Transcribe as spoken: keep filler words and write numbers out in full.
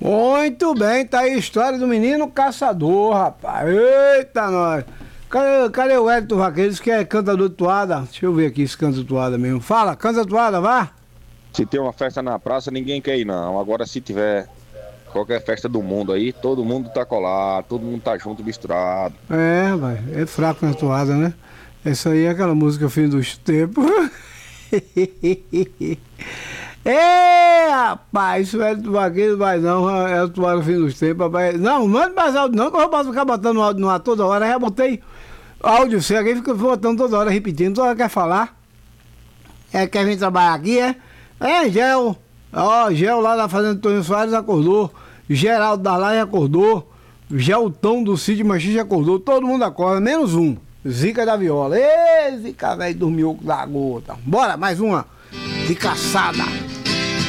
Muito bem, tá aí a história do menino caçador, rapaz. Eita, nós. Cadê, cadê o Hélio Vaqueiro? Diz que é cantador de toada. Deixa eu ver aqui se canta toada mesmo. Fala, canta toada, vá. Se tem uma festa na praça, ninguém quer ir não. Agora se tiver qualquer festa do mundo aí, todo mundo tá colado, todo mundo tá junto, misturado. É, vai, é fraco na toada, né? Essa aí é aquela música Fim dos Tempos. É, rapaz, isso é do vaqueiro, vai não, é o toalha Fim dos Tempos, rapaz. Não, manda mais áudio não, que eu posso ficar botando áudio no ar toda hora. Já botei áudio seu aqui, fica botando toda hora, repetindo, toda hora quer falar. É, quer vir trabalhar aqui, é? É, Gel, ó, Gel lá da Fazenda Toninho Soares acordou, Geraldo da Laje acordou, Geltão do Cid Machiste acordou, todo mundo acorda, menos um, Zica da Viola. Ê, Zica velho dormiu da gota. Bora, mais uma de caçada.